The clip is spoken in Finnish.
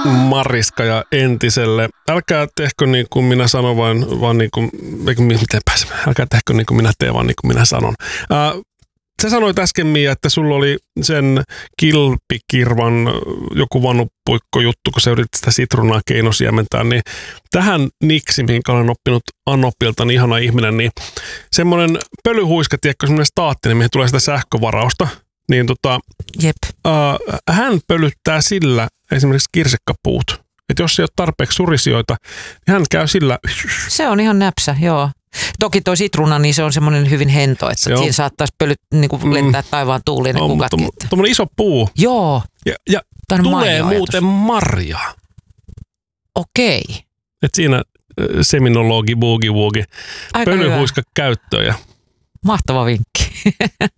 Mariska ja Entiselle. Älkää tehkö niin kuin minä sanon, vaan niin kuin, älkää tehkö niin kuin minä teen, vaan niin kuin minä sanon. Sä sanoit äsken, Mia, että sulla oli sen kilpikirvan joku vanupuikko-juttu, kun sä yritit sitä sitruunaa keinosiementää, niin tähän niksi, minkä olen oppinut Annopilta, niin ihana ihminen, niin semmoinen pölyhuiska, tiedätkö, semmoinen staattinen, mihin tulee sitä sähkövarausta, niin Jep. Hän pölyttää sillä esimerkiksi kirsikkapuut. Että jos ei ole tarpeeksi surisioita, niin hän käy sillä. Se on ihan näpsä, joo. Toki toi sitruuna, niin se on semmoinen hyvin hento, että siinä saattaisi lentää taivaan tuuliin ne kukatkin. Tuommoinen iso puu. Joo. Ja tulee muuten marjaa. Okei. Et siinä seminologi, boogie, pölyhuiska käyttöön. Mahtava vinkki.